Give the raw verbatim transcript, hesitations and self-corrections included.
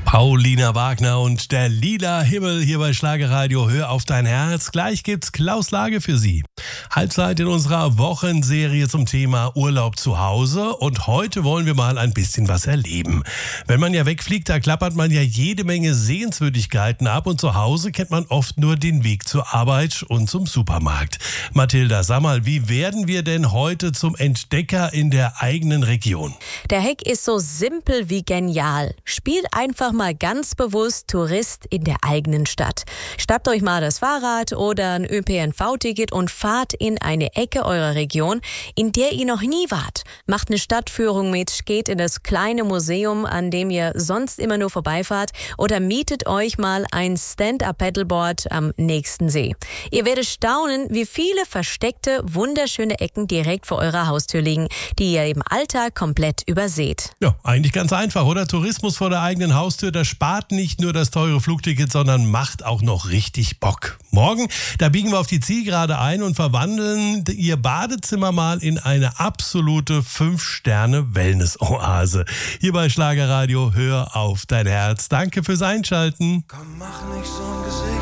Paulina Wagner und der lila Himmel hier bei Schlagerradio. Hör auf dein Herz. Gleich gibt's Klaus Lage für Sie. Halbzeit in unserer Wochenserie zum Thema Urlaub zu Hause. Und heute wollen wir mal ein bisschen was erleben. Wenn man ja wegfliegt, da klappert man ja jede Menge Sehenswürdigkeiten ab. Und zu Hause kennt man oft nur den Weg zur Arbeit und zum Supermarkt. Mathilda, sag mal, wie werden wir denn heute zum Entdecker in der eigenen Region? Der Hack ist so simpel wie genial. Spielt einfach mal ganz bewusst Tourist in der eigenen Stadt. Schnappt euch mal das Fahrrad oder ein Ö P N V-Ticket und fahrt in eine Ecke eurer Region, in der ihr noch nie wart. Macht eine Stadtführung mit, geht in das kleine Museum, an dem ihr sonst immer nur vorbeifahrt, oder mietet euch mal ein Stand-Up-Paddleboard am nächsten See. Ihr werdet staunen, wie viele versteckte, wunderschöne Ecken direkt vor eurer Haustür liegen, die ihr im Alltag komplett überseht. Ja, eigentlich ganz einfach, oder? Tourismus vor der eigenen Haustür, das spart nicht nur das teure Flugticket, sondern macht auch noch richtig Bock. Morgen, da biegen wir auf die Zielgerade ein und verwandeln Ihr Badezimmer mal in eine absolute fünf Sterne Wellness-Oase. Hier bei Schlagerradio, hör auf dein Herz. Danke fürs Einschalten. Komm, mach nicht so ein Gesicht.